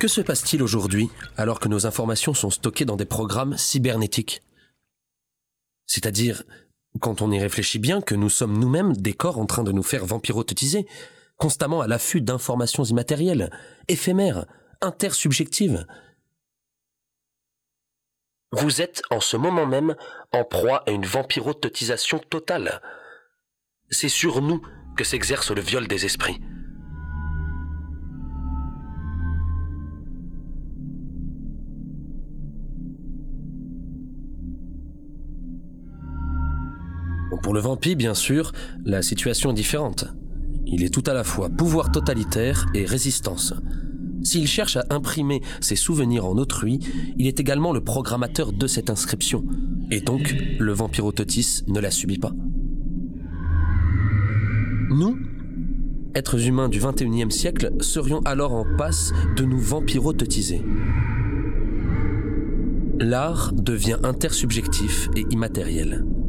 Que se passe-t-il aujourd'hui alors que nos informations sont stockées dans des programmes cybernétiques ? C'est-à-dire, quand on y réfléchit bien, que nous sommes nous-mêmes des corps en train de nous faire vampirototiser, constamment à l'affût d'informations immatérielles, éphémères, intersubjectives. Vous êtes en ce moment même en proie à une vampirototisation totale. C'est sur nous que s'exerce le viol des esprits. Pour le vampire, bien sûr, la situation est différente. Il est tout à la fois pouvoir totalitaire et résistance. S'il cherche à imprimer ses souvenirs en autrui, il est également le programmateur de cette inscription. Et donc, le vampirototis ne la subit pas. Nous, êtres humains du XXIe siècle, serions alors en passe de nous vampirototiser. L'art devient intersubjectif et immatériel.